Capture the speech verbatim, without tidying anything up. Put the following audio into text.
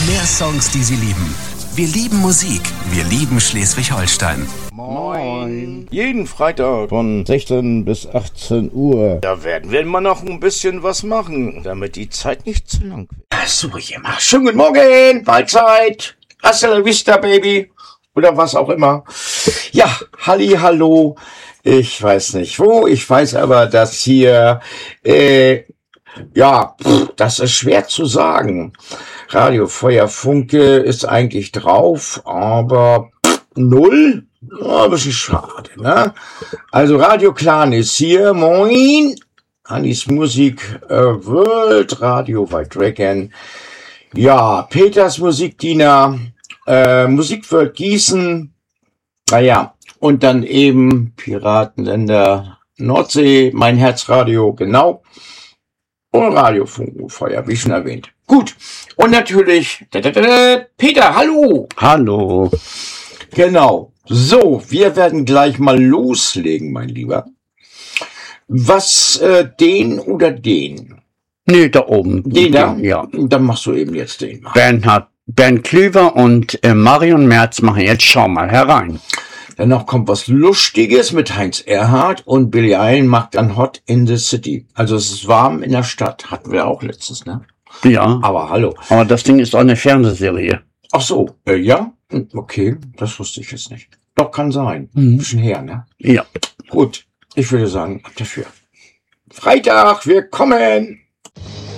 Mehr Songs, die Sie lieben. Wir lieben Musik. Wir lieben Schleswig-Holstein. Moin. Jeden Freitag von sechzehn bis achtzehn Uhr. Da werden wir immer noch ein bisschen was machen, damit die Zeit nicht zu lang wird. Das suche ich immer. Schönen guten Morgen, Mahlzeit. Hasta la vista, Baby. Oder was auch immer. Ja, halli, hallo. Ich weiß nicht wo. Ich weiß aber, dass hier, äh, ja, pff, das ist schwer zu sagen. Radio Feuer Funke ist eigentlich drauf, aber pff, null? Ja, ein bisschen schade, ne? Also Radio Clan ist hier. Moin. Anis Musik äh, World, Radio White Dragon. Ja, Peters Musikdiener, äh, Musikworld Gießen. Naja, und dann eben Piratenländer Nordsee, mein Herzradio, genau. Und Radio Funkfeuer, wie schon erwähnt. Gut. Und natürlich, da, da, da, Peter, hallo. Hallo. Genau. So, wir werden gleich mal loslegen, mein Lieber. Was, äh, den oder den? Nee, da oben. Den da? Ja. Dann machst du eben jetzt den mal. Bernhard, Bernd Klüver und äh, Marion Merz machen jetzt Schau mal herein. Danach kommt was Lustiges mit Heinz Erhardt und Billie Eilish macht dann Hot in the City. Also es ist warm in der Stadt. Hatten wir auch letztens, ne? Ja. Aber hallo. Aber das Ding ist auch eine Fernsehserie. Ach so, äh, ja? Okay, das wusste ich jetzt nicht. Doch, kann sein. Mhm. Ein bisschen her, ne? Ja. Gut, ich würde sagen, ab dafür. Freitag, wir kommen!